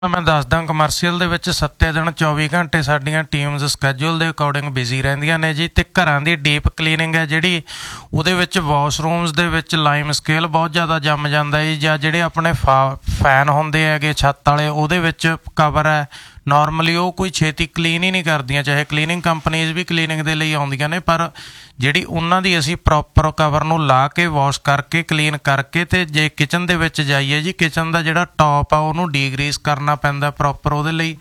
ਮੈਂ ਦੱਸਦਾ ਕਮਰਸ਼ੀਅਲ ਦੇ ਵਿੱਚ 7 ਦਿਨ 24 ਘੰਟੇ ਸਾਡੀਆਂ ਟੀਮਸ ਸਕੈਜੂਲ ਦੇ ਅਕੋਰਡਿੰਗ ਬਿਜ਼ੀ ਰਹਿੰਦੀਆਂ ਨੇ ਜੀ। ਅਤੇ ਘਰਾਂ ਦੀ ਡੀਪ ਕਲੀਨਿੰਗ ਹੈ ਜਿਹੜੀ, ਉਹਦੇ ਵਿੱਚ ਵਾਸ਼ਰੂਮਸ ਦੇ ਵਿੱਚ ਲਾਈਮ ਸਕੇਲ ਬਹੁਤ ਜ਼ਿਆਦਾ ਜੰਮ ਜਾਂਦਾ ਜੀ, ਜਾਂ ਜਿਹੜੇ ਆਪਣੇ ਫੈਨ ਹੁੰਦੇ ਹੈਗੇ ਛੱਤ ਵਾਲੇ ਉਹਦੇ ਵਿੱਚ ਕਵਰ ਹੈ ਨੋਰਮਲੀ ਉਹ ਕੋਈ ਛੇਤੀ ਕਲੀਨ ਹੀ ਨਹੀਂ ਕਰਦੀਆਂ, ਚਾਹੇ ਕਲੀਨਿੰਗ ਕੰਪਨੀਜ਼ ਵੀ ਕਲੀਨਿੰਗ ਦੇ ਲਈ ਆਉਂਦੀਆਂ ਨੇ, ਪਰ ਜਿਹੜੀ ਉਹਨਾਂ ਦੀ ਅਸੀਂ ਪ੍ਰੋਪਰ ਕਵਰ ਨੂੰ ਲਾ ਕੇ ਵਾਸ਼ ਕਰਕੇ ਕਲੀਨ ਕਰਕੇ, ਅਤੇ ਜੇ ਕਿਚਨ ਦੇ ਵਿੱਚ ਜਾਈਏ ਜੀ, ਕਿਚਨ ਦਾ ਜਿਹੜਾ ਟੌਪ ਆ ਉਹਨੂੰ ਡੀਗਰੀਸ ਕਰਨਾ ਪੈਂਦਾ ਪ੍ਰੋਪਰ ਉਹਦੇ ਲਈ।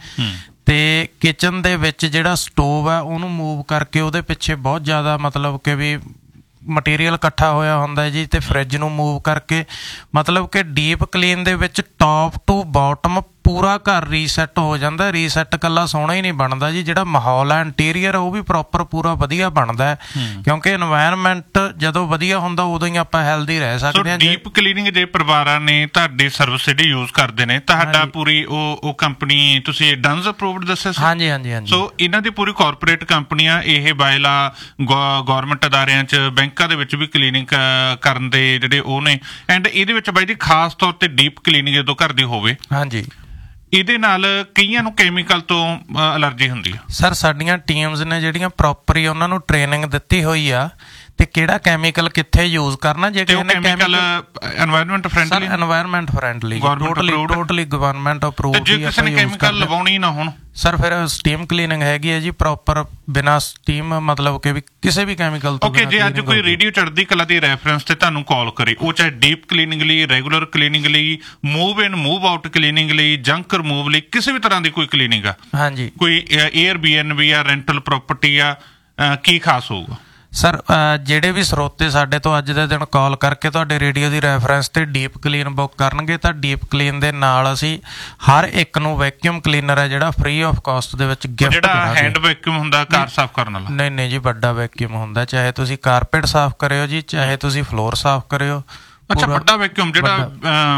ਅਤੇ ਕਿਚਨ ਦੇ ਵਿੱਚ ਜਿਹੜਾ ਸਟੋਵ ਹੈ ਉਹਨੂੰ ਮੂਵ ਕਰਕੇ ਉਹਦੇ ਪਿੱਛੇ ਬਹੁਤ ਜ਼ਿਆਦਾ ਮਤਲਬ ਕਿ ਵੀ ਮਟੀਰੀਅਲ ਇਕੱਠਾ ਹੋਇਆ ਹੁੰਦਾ ਜੀ, ਅਤੇ ਫਰਿੱਜ ਨੂੰ ਮੂਵ ਕਰਕੇ ਮਤਲਬ ਕਿ ਡੀਪ ਕਲੀਨ ਦੇ ਵਿੱਚ ਟੌਪ ਟੂ ਬਾਟਮ ਪੂਰਾ ਘਰ ਰੀਸੈੱਟ ਹੋ ਜਾਂਦਾ। ਰੀਸੈੱਟ ਇਕੱਲਾ ਸੋਹਣਾ ਹੀ ਨਹੀਂ ਬਣਦਾ ਜੀ, ਜਿਹੜਾ ਮਾਹੌਲ ਹੈ ਇੰਟੀਰੀਅਰ ਉਹ ਵੀ ਪ੍ਰੋਪਰ ਪੂਰਾ ਵਧੀਆ ਬਣਦਾ ਹੈ, ਕਿਉਂਕਿ ਇਨਵਾਇਰਨਮੈਂਟ ਜਦੋਂ ਵਧੀਆ ਹੁੰਦਾ ਉਦੋਂ ਹੀ ਆਪਾਂ ਹੈਲਦੀ ਰਹਿ ਸਕਦੇ ਹਾਂ। ਡੀਪ ਕਲੀਨਿੰਗ ਜੇ ਪਰਿਵਾਰਾਂ ਨੇ ਤੁਹਾਡੀ ਸਰਵਿਸ ਜਿਹੜੀ ਯੂਜ਼ ਕਰਦੇ ਨੇ, ਤੁਹਾਡਾ ਪੂਰੀ ਉਹ ਕੰਪਨੀ ਤੁਸੀਂ ਡਨਜ਼ ਅਪਰੂਵਡ ਦੱਸਿਆ ਸੀ? ਹਾਂਜੀ ਹਾਂਜੀ ਹਾਂਜੀ। ਸੋ ਇਹਨਾਂ ਦੀ ਪੂਰੀ ਕਾਰਪੋਰੇਟ ਕੰਪਨੀਆਂ ਇਹ ਬਾਇਲਾ ਗੌਰਮੈਂਟ ਅਦਾਰਿਆਂ 'ਚ ਬੈਂਕਾਂ ਦੇ ਵਿੱਚ ਵੀ ਕਲੀਨਿੰਗ ਕਰਨ ਦੇ ਜਿਹੜੇ ਉਹ ਨੇ, ਐਂਡ ਇਹਦੇ ਵਿੱਚ ਬਾਈ ਜੀ ਖਾਸ ਤੌਰ ਤੇ ਡੀਪ ਕਲੀਨਿੰਗ ਜਦੋਂ ਘਰ ਦੀ ਹੋਵੇ, ਹਾਂਜੀ, ਇਹਦੇ ਨਾਲ ਕਈਆਂ ਨੂੰ ਕੈਮੀਕਲ ਤੋਂ ਅਲਰਜੀ ਹੁੰਦੀ ਆ। ਸਰ ਸਾਡੀਆਂ ਟੀਮਸ ਨੇ ਜਿਹੜੀਆਂ ਪ੍ਰੋਪਰ ਹੀ ਉਹਨਾਂ ਨੂੰ ਟ੍ਰੇਨਿੰਗ ਦਿੱਤੀ ਹੋਈ ਆ, ਤੇ ਕਿਹੜਾ ਕੈਮੀਕਲ ਕਿੱਥੇ ਯੂਜ਼ ਕਰਨਾ। ਜੇ chemical environment friendly, environment friendly, totally government approved. ਜੇ ਕਿਸੇ ਨੇ ਕੈਮੀਕਲ ਲਵਾਉਣੀ ਨਾ ਹੋਣ ਸਰ ਫਿਰ ਸਟੀਮ ਕਲੀਨਿੰਗ ਹੈਗੀ ਹੈ ਜੀ ਪ੍ਰੋਪਰ, ਬਿਨਾਂ ਸਟੀਮ ਮਤਲਬ ਕਿ ਵੀ ਕਿਸੇ ਵੀ ਕੈਮੀਕਲ ਤੋਂ। ਓਕੇ, ਜੇ ਅੱਜ ਕੋਈ ਰੇਡੀਓ ਚੜ੍ਹਦੀ ਕਲਾ ਦੀ ਰੈਫਰੈਂਸ ਤੇ ਤੁਹਾਨੂੰ ਕਾਲ ਕਰੇ, ਉਹ ਚਾਹੇ ਡੀਪ ਕਲੀਨਿੰਗ ਲਈ, ਰੈਗੂਲਰ ਕਲੀਨਿੰਗ ਲਈ, ਮੂਵ ਇਨ ਮੂਵ ਆਊਟ ਕਲੀਨਿੰਗ ਲਈ, ਜੰਕ ਰਿਮੂਵ ਲਈ, ਕਿਸੇ ਵੀ ਤਰ੍ਹਾਂ ਦੀ ਕੋਈ ਕਲੀਨਿੰਗ ਆ, ਹਾਂਜੀ, ਕੋਈ Airbnb ਆ, ਰੈਂਟਲ ਪ੍ਰਾਪਰਟੀ ਆ, ਕੀ ਖਾਸ ਹੋਊਗਾ? ਸਰ ਜਿਹੜੇ ਵੀ ਸਰੋਤੇ ਸਾਡੇ ਤੋਂ ਅੱਜ ਦੇ ਦਿਨ ਕਾਲ ਕਰਕੇ ਤੁਹਾਡੇ ਰੇਡੀਓ ਦੀ ਰੈਫਰੈਂਸ ਤੇ ਡੀਪ ਕਲੀਨ ਬੁੱਕ ਕਰਨਗੇ, ਤਾਂ ਡੀਪ ਕਲੀਨ ਦੇ ਨਾਲ ਅਸੀਂ ਹਰ ਇੱਕ ਨੂੰ ਵੈਕਿਊਮ ਕਲੀਨਰ ਹੈ ਜਿਹੜਾ ਫ੍ਰੀ ਆਫ ਕਾਸਟ ਦੇ ਵਿੱਚ ਗਿਫਟ ਜਿਹੜਾ ਹੈਂਡ ਵੈਕਿਊਮ ਹੁੰਦਾ ਕਾਰ ਸਾਫ਼ ਕਰਨ ਵਾਲਾ? ਨਹੀਂ ਨਹੀਂ ਜੀ, ਵੱਡਾ ਵੈਕਿਊਮ ਹੁੰਦਾ, ਚਾਹੇ ਤੁਸੀਂ ਕਾਰਪੇਟ ਸਾਫ਼ ਕਰਿਓ ਜੀ, ਚਾਹੇ ਤੁਸੀਂ ਫਲੋਰ ਸਾਫ਼ ਕਰਿਓ। ਅੱਛਾ, ਵੱਡਾ ਵੈਕਿਊਮ ਜਿਹੜਾ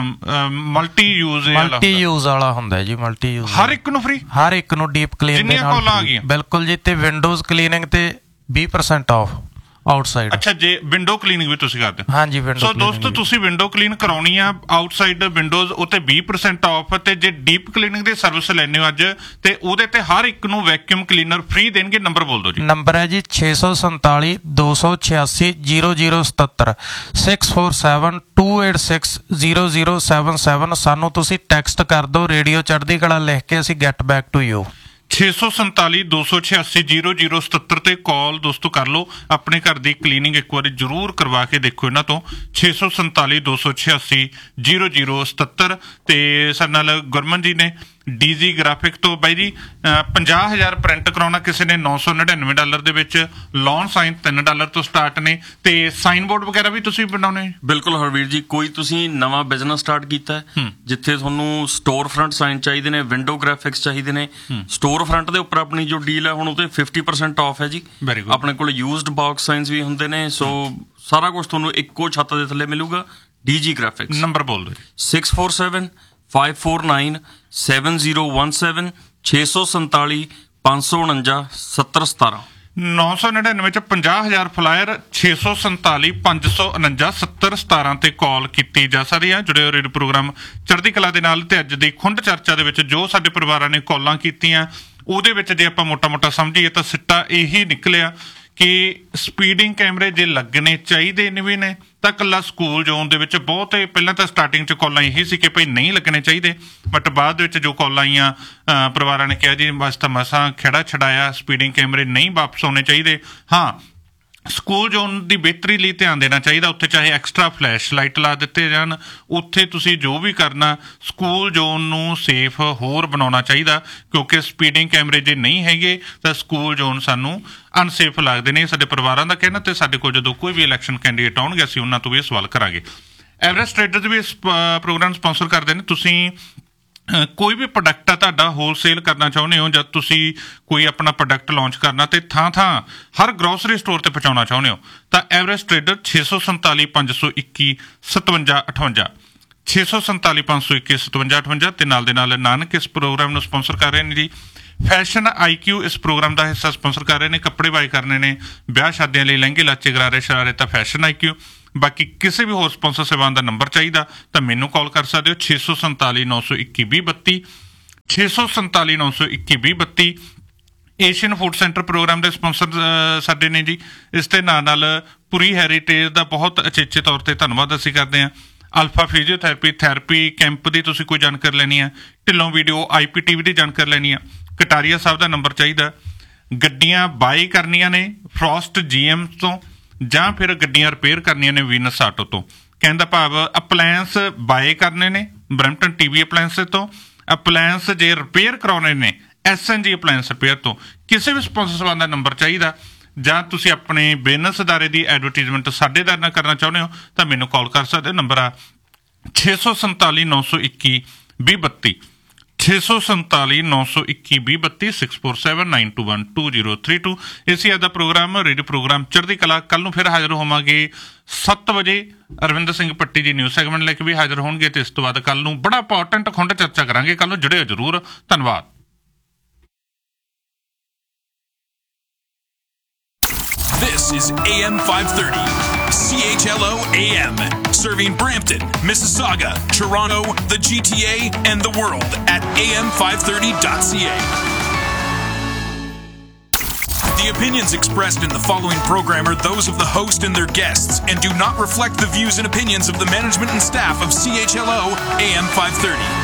ਮਲਟੀ ਯੂਜ਼ ਵਾਲਾ ਹੁੰਦਾ ਜੀ, ਮਲਟੀ ਯੂਜ਼ ਹਰ ਇੱਕ ਨੂੰ ਫ੍ਰੀ, ਹਰ ਇੱਕ ਨੂੰ ਡੀਪ ਕਲੀਨ ਦੇ ਨਾਲ ਬਿਲਕੁਲ ਜੀ। ਤੇ ਵਿੰਡੋਜ਼ ਕਲੀਨਿੰਗ ਤੇ 20% ਆਫ ਆਊਟਸਾਈਡ। ਅੱਛਾ, ਜੇ ਵਿੰਡੋ ਕਲੀਨਿੰਗ ਵੀ ਤੁਸੀਂ ਕਰਦੇ? ਹਾਂਜੀ, ਵਿੰਡੋ। ਸੋ ਦੋਸਤੋ, ਤੁਸੀਂ ਵਿੰਡੋ ਕਲੀਨ ਕਰਾਉਣੀ ਆ ਆਊਟਸਾਈਡ ਵਿੰਡੋਜ਼, ਉਹ ਤੇ 20% ਆਫ। ਤੇ ਜੇ ਡੀਪ ਕਲੀਨਿੰਗ ਦੀ ਸਰਵਿਸ ਲੈਣੇ ਹੋ ਅੱਜ, ਤੇ ਉਹਦੇ ਤੇ ਹਰ ਇੱਕ ਨੂੰ ਵੈਕਿਊਮ ਕਲੀਨਰ ਫ੍ਰੀ ਦੇਣਗੇ। ਨੰਬਰ ਬੋਲ ਦਿਓ ਜੀ। ਨੰਬਰ ਹੈ ਜੀ 647 286 0077, 647 286 0077। ਸਾਨੂੰ ਤੁਸੀਂ ਟੈਕਸਟ ਕਰ ਦਿਓ ਰੇਡੀਓ ਚੜ੍ਹਦੀ ਕਲਾ ਲਿਖ ਕੇ, ਅਸੀਂ ਗੈਟ ਬੈਕ ਟੂ ਯੂ। 647 286 0077 ਤੇ ਕਾਲ ਦੋਸਤੋ ਕਰ ਲਓ। ਆਪਣੇ ਘਰ ਦੀ ਕਲੀਨਿੰਗ ਇੱਕ ਵਾਰੀ ਜ਼ਰੂਰ ਕਰਵਾ ਕੇ ਦੇਖੋ ਇਹਨਾਂ ਤੋਂ। 647 286 0077। ਤੇ ਸਾਡੇ ਨਾਲ ਗੁਰਮਨ ਜੀ ਨੇ DG ਗ੍ਰਾਫਿਕ ਤੋਂ। ਬਾਈ ਜੀ, 50,000 ਪ੍ਰਿੰਟ ਕਰਾਉਣਾ ਕਿਸੇ ਨੇ $999 ਦੇ ਵਿੱਚ, ਲੌਨ ਸਾਈਨ $3 ਤੋਂ ਸਟਾਰਟ ਨੇ, ਤੇ ਸਾਈਨ ਬੋਰਡ ਵਗੈਰਾ ਵੀ ਤੁਸੀਂ ਬਣਾਉਣੇ? ਬਿਲਕੁਲ ਹਰਵੀਰ ਜੀ, ਕੋਈ ਤੁਸੀਂ ਨਵਾਂ ਬਿਜ਼ਨਸ ਸਟਾਰਟ ਕੀਤਾ ਹੈ ਜਿੱਥੇ ਤੁਹਾਨੂੰ ਸਟੋਰ ਫਰੰਟ ਸਾਈਨ ਚਾਹੀਦੇ ਨੇ, ਵਿੰਡੋ ਗ੍ਰਾਫਿਕਸ ਚਾਹੀਦੇ ਨੇ, ਸਟੋਰ ਫਰੰਟ ਦੇ ਉੱਪਰ ਆਪਣੀ ਜੋ ਡੀਲ ਹੈ ਹੁਣ ਉਹ ਤੇ 50% ਆਫ ਹੈ ਜੀ। ਆਪਣੇ ਕੋਲ ਯੂਜ਼ਡ ਬਾਕਸ ਸਾਈਨਸ ਵੀ ਹੁੰਦੇ ਨੇ, ਸੋ ਸਾਰਾ ਕੁਝ ਤੁਹਾਨੂੰ ਇੱਕੋ ਛੱਤ ਦੇ ਥੱਲੇ ਮਿਲੂਗਾ। DG graphics. ਨੰਬਰ ਬੋਲ ਦਿਓ। 647 549 7017, 647 549 7017। 999 ਚ 50,000 ਫਲਾਇਰ, 647 549 7017 ਤੇ ਕਾਲ ਕੀਤੀ ਜਾ ਸਕਦੀ ਹੈ। ਜੁੜੇ ਹੋ ਰੇਡੀਓ ਪ੍ਰੋਗਰਾਮ ਚੜ੍ਹਦੀ ਕਲਾ ਦੇ ਨਾਲ। ਤੇ ਅੱਜ ਦੀ ਖੁੰਡ ਚਰਚਾ ਦੇ ਵਿੱਚ ਜੋ ਸਾਡੇ ਪਰਿਵਾਰਾਂ ਨੇ ਕਾਲਾਂ ਕੀਤੀਆਂ, ਉਹਦੇ ਵਿੱਚ ਜੇ ਆਪਾਂ ਮੋਟਾ ਸਮਝੀਏ ਤਾਂ ਸਿੱਟਾ ਇਹੀ ਨਿਕਲਿਆ ਕਿ ਸਪੀਡਿੰਗ ਕੈਮਰੇ ਜੇ ਲੱਗਣੇ ਚਾਹੀਦੇ ਨੇ ਵੀ ਨੇ, ਤਾਂ ਇਕੱਲਾ ਸਕੂਲ ਜ਼ੋਨ ਦੇ ਵਿੱਚ ਬਹੁਤ ਪਹਿਲਾਂ ਤਾਂ ਸਟਾਰਟਿੰਗ 'ਚ ਕਾਲਾਂ ਇਹੀ ਸੀ ਕਿ ਭਾਈ ਨਹੀਂ ਲੱਗਣੇ ਚਾਹੀਦੇ, ਬਟ ਬਾਅਦ ਵਿੱਚ ਜੋ ਕਾਲਾਂ ਆਈਆਂ ਪਰਿਵਾਰਾਂ ਨੇ ਕਿਹਾ ਜੀ ਬਸ ਤਾਂ ਮਸਾਂ ਖਹਿੜਾ ਛਡਾਇਆ, ਸਪੀਡਿੰਗ ਕੈਮਰੇ ਨਹੀਂ ਵਾਪਸ ਆਉਣੇ ਚਾਹੀਦੇ। ਹਾਂ, ਸਕੂਲ ਜ਼ੋਨ ਦੀ ਬਿਹਤਰੀ ਲਈ ਧਿਆਨ ਦੇਣਾ ਚਾਹੀਦਾ, ਉੱਥੇ ਚਾਹੇ ਐਕਸਟਰਾ ਫਲੈਸ਼ ਲਾਈਟ ਲਾ ਦਿੱਤੇ ਜਾਣ, ਉੱਥੇ ਤੁਸੀਂ ਜੋ ਵੀ ਕਰਨਾ ਸਕੂਲ ਜ਼ੋਨ ਨੂੰ ਸੇਫ ਹੋਰ ਬਣਾਉਣਾ ਚਾਹੀਦਾ, ਕਿਉਂਕਿ ਸਪੀਡਿੰਗ ਕੈਮਰੇ ਜੇ ਨਹੀਂ ਹੈਗੇ ਤਾਂ ਸਕੂਲ ਜ਼ੋਨ ਸਾਨੂੰ ਅਨਸੇਫ ਲੱਗਦੇ ਨੇ। ਸਾਡੇ ਪਰਿਵਾਰਾਂ ਦਾ ਕਹਿਣਾ, ਤੇ ਸਾਡੇ ਕੋਲ ਜਦੋਂ ਕੋਈ ਵੀ ਇਲੈਕਸ਼ਨ ਕੈਂਡੀਡੇਟ ਆਉਣਗੇ ਅਸੀਂ ਉਹਨਾਂ ਤੋਂ ਵੀ ਇਹ ਸਵਾਲ ਕਰਾਂਗੇ। ਐਵਰੈਸਟ ਟ੍ਰੇਡਰਜ਼ ਵੀ ਇਸ ਪ੍ਰੋਗਰਾਮ ਸਪਾਂਸਰ ਕਰਦੇ ਨੇ। ਤੁਸੀਂ ਕੋਈ ਵੀ ਪ੍ਰੋਡਕਟ ਆ ਤੁਹਾਡਾ ਹੋਲਸੇਲ ਕਰਨਾ ਚਾਹੁੰਦੇ ਹੋ, ਜਦ ਤੁਸੀਂ ਕੋਈ ਆਪਣਾ ਪ੍ਰੋਡਕਟ ਲਾਂਚ ਕਰਨਾ ਤੇ ਥਾਂ ਹਰ ਗਰੋਸਰੀ ਸਟੋਰ ਤੇ ਪਹੁੰਚਾਉਣਾ ਚਾਹੁੰਦੇ ਹੋ, ਤਾਂ ਐਵਰੈਸਟ ਟ੍ਰੇਡਰ 647 521 5758, 647 521 5758। ਤੇ ਨਾਲ ਦੇ ਨਾਲ ਨਾਨਕ ਇਸ ਪ੍ਰੋਗਰਾਮ ਨੂੰ ਸਪਾਂਸਰ ਕਰ ਰਹੇ ਨੇ ਜੀ। ਫੈਸ਼ਨ IQ ਇਸ ਪ੍ਰੋਗਰਾਮ ਦਾ ਹਿੱਸਾ ਸਪਾਂਸਰ ਕਰ ਰਹੇ ਨੇ। ਕੱਪੜੇ ਬਾਏ ਕਰਨੇ ਨੇ, ਵਿਆਹ ਸ਼ਾਦੀਆਂ ਲਈ ਲਹਿੰਗੇ, ਲਾਚੇ, ਗਰਾਰੇ, ਸ਼ਰਾਰੇ, ਤਾਂ ਫੈਸ਼ਨ IQ। ਬਾਕੀ ਕਿਸੇ ਵੀ ਹੋਰ ਸਪਾਂਸਰ ਸੇਵਾਵਾਂ ਦਾ ਨੰਬਰ ਚਾਹੀਦਾ ਤਾਂ ਮੈਨੂੰ ਕਾਲ ਕਰ ਸਕਦੇ ਹੋ। 647 921 2032, 647 921 2032। ਏਸ਼ੀਅਨ ਫੂਡ ਸੈਂਟਰ ਪ੍ਰੋਗਰਾਮ ਦੇ ਸਪਾਂਸਰ ਸਾਡੇ ਨੇ ਜੀ। ਇਸ ਦੇ ਨਾਲ ਪੁਰੀ ਹੈਰੀਟੇਜ ਦਾ ਬਹੁਤ ਅਚੇਚੇ ਤੌਰ ਤੇ ਧੰਨਵਾਦ ਅਸੀਂ ਕਰਦੇ ਹਾਂ। ਅਲਫਾ ਫਿਜ਼ੀਓਥੈਰੇਪੀ ਕੈਂਪ ਦੀ ਤੁਸੀਂ ਕੋਈ ਜਾਣਕਾਰੀ ਲੈਣੀ ਹੈ, ਢਿੱਲੋਂ ਵੀਡੀਓ IPTV ਦੀ ਜਾਣਕਾਰੀ ਲੈਣੀ ਹੈ, ਕਟਾਰੀਆ ਸਾਹਿਬ ਦਾ ਨੰਬਰ ਚਾਹੀਦਾ। ਗੱਡੀਆਂ ਬਾਈ ਕਰਨੀਆਂ ਨੇ ਫਰੋਸਟ GM ਤੋਂ, ਜਾਂ ਫਿਰ ਗੱਡੀਆਂ ਰਿਪੇਅਰ ਕਰਨੀਆਂ ਨੇ ਵੀਨਸ ਆਟੋ ਤੋਂ। ਕਹਿਣ ਦਾ ਭਾਵ ਅਪਲਾਇੰਸ ਬਾਏ ਕਰਨੇ ਨੇ ਬਰੈਂਪਟਨ TV ਅਪਲਾਇੰਸ ਤੋਂ, ਅਪਲਾਇੰਸ ਜੇ ਰਿਪੇਅਰ ਕਰਾਉਣੇ ਨੇ SNG ਅਪਲਾਇੰਸ ਰਿਪੇਅਰ ਤੋਂ। ਕਿਸੇ ਵੀ ਸਪਾਂਸਰ ਸਬੰਧ ਦਾ ਨੰਬਰ ਚਾਹੀਦਾ, ਜਾਂ ਤੁਸੀਂ ਆਪਣੇ ਬਿਜ਼ਨਸ ਅਦਾਰੇ ਦੀ ਐਡਵਰਟੀਜ਼ਮੈਂਟ ਸਾਡੇ ਨਾਲ ਕਰਨਾ ਚਾਹੁੰਦੇ ਹੋ ਤਾਂ ਮੈਨੂੰ ਕਾਲ ਕਰ ਸਕਦੇ ਹੋ। ਨੰਬਰ ਆ 647 921 2032, 647 921 2032, 647 921 2032। ਇਸੇ ਦਾ ਪ੍ਰੋਗਰਾਮ ਰੇਡੀਓ ਪ੍ਰੋਗਰਾਮ ਚੜ੍ਹਦੀ ਕਲਾ। ਕੱਲ ਨੂੰ ਫਿਰ ਹਾਜ਼ਰ ਹੋਵਾਂਗੇ 7 ਵਜੇ। ਅਰਵਿੰਦ ਸਿੰਘ ਪੱਟੀ ਜੀ ਨਿਊਜ਼ ਸੈਗਮੈਂਟ ਲੈ ਕੇ ਵੀ ਹਾਜ਼ਰ ਹੋਣਗੇ, ਤੇ ਇਸ ਤੋਂ ਬਾਅਦ ਕੱਲ ਨੂੰ ਬੜਾ ਇੰਪੋਰਟੈਂਟ ਖੁੰਡ ਚਰਚਾ ਕਰਾਂਗੇ। ਕੱਲ ਨੂੰ ਜੁੜਿਓ ਜ਼ਰੂਰ। ਧੰਨਵਾਦ। This is AM 530, CHLO AM, serving Brampton, Mississauga, Toronto, the GTA, and the world at am530.ca. The opinions expressed in the following program are those of the host and their guests and do not reflect the views and opinions of the management and staff of CHLO AM 530.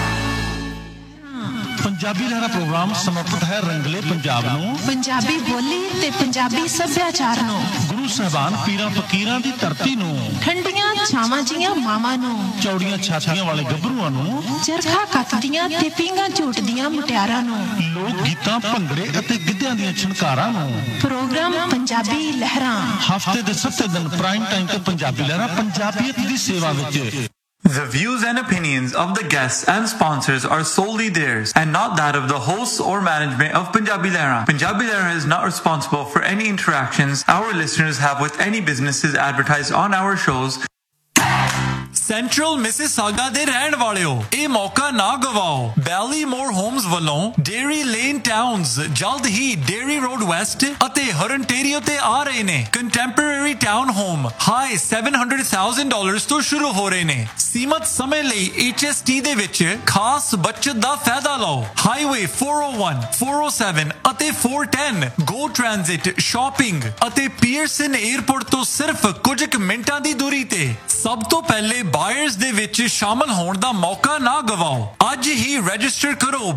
Punjabi Lehra programme ਸਮਰਪਿਤ ਹੈ ਰੰਗਲੇ ਪੰਜਾਬ ਨੂੰ, ਪੰਜਾਬੀ ਬੋਲੀ ਤੇ ਪੰਜਾਬੀ ਸੱਭਿਆਚਾਰ ਨੂੰ, ਗੁਰੂ ਸਾਹਿਬਾਨ ਪੀਰਾਂ ਫਕੀਰਾਂ ਦੀ ਧਰਤੀ ਨੂੰ, ਠੰਡੀਆਂ ਛਾਵਾਂ ਜੀਆਂ ਮਾਵਾਂ ਨੂੰ, ਚੌੜੀਆਂ ਛਾਤੀਆਂ ਵਾਲੇ ਗੱਭਰੂਆਂ ਨੂੰ, ਚਰਖਾ ਕੱਤਦੀਆਂ ਤੇ ਪੀਂਘਾਂ ਝੂਟਦੀਆਂ ਮੁਟਿਆਰਾਂ ਨੂੰ, ਲੋਕ ਗੀਤਾਂ ਭੰਗੜੇ ਅਤੇ ਗਿੱਧਿਆਂ ਦੀਆਂ ਛਣਕਾਰਾਂ ਨੂੰ। ਪ੍ਰੋਗਰਾਮ ਪੰਜਾਬੀ ਲਹਿਰਾ ਹਫ਼ਤੇ ਦੇ 7 ਦਿਨ ਪ੍ਰਾਈਮ ਟਾਈਮ ਤੇ ਪੰਜਾਬੀ ਲਹਿਰਾ ਪੰਜਾਬੀਅਤ ਦੀ ਸੇਵਾ ਵਿੱਚ। The views and opinions of the guests and sponsors are solely theirs and not that of the hosts or management of Punjabi Lehra. Punjabi Lehra is not responsible for any interactions our listeners have with any businesses advertised on our shows. Central Mississauga ਦੇ ਰਹਿਣ ਵਾਲਿਓ, ਇਹ ਮੌਕਾ ਨਾ ਗਵਾਓ। ਬੈਲੀਮੋਰ homes ਵੱਲੋਂ dairy lane towns ਜਲਦ ਹੀ dairy road West ਅਤੇ ਹਰਨਟੇਰੀਓ ਤੇ ਆ ਰਹੇ ਨੇ। ਕੰਟੈਂਪਰੇਰੀ ਟਾਊਨ ਹੋਮ ਹਾਈ $700,000 ਤੋਂ ਸ਼ੁਰੂ ਹੋ ਰਹੇ ਨੇ। ਸੀਮਤ ਸਮੇਂ ਲਈ HST ਦੇ ਵਿੱਚ ਖਾਸ ਬਚਤ ਦਾ ਫਾਇਦਾ ਲਓ। ਹਾਈਵੇ 401, 407 ਅਤੇ 410 ਗੋ ਟ੍ਰਾਂਜ਼ਿਟ, ਸ਼ਾਪਿੰਗ ਅਤੇ ਪੀਅਰਸਨ 에ਅਰਪੋਰਟ ਤੋਂ ਸਿਰਫ ਕੁਝ ਕੁ ਮਿੰਟਾਂ ਦੀ ਦੂਰੀ ਤੇ। ਸਭ ਤੋਂ ਪਹਿਲੇ ਬਾਇਰਸ ਦੇ ਵਿੱਚ ਸ਼ਾਮਲ ਹੋਣ ਦਾ ਮੌਕਾ ਨਾ ਗਵਾਓ। ਅੱਜ ਹੀ ਰਜਿਸਟਰ ਕਰੋ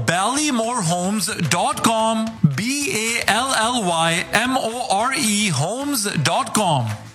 ballymorhomes.com, BALLYMORE homes.com।